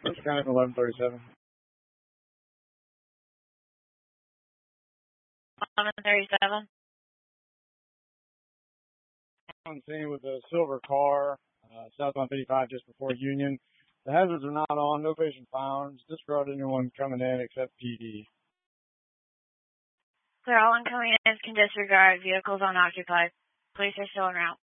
It's kind of 1137. 1137. On scene with a silver car, southbound 55 just before Union. The hazards are not on. No patient found. Disregard anyone coming in except PD. Clear, all incoming in can disregard. Vehicles unoccupied. Police are still en route.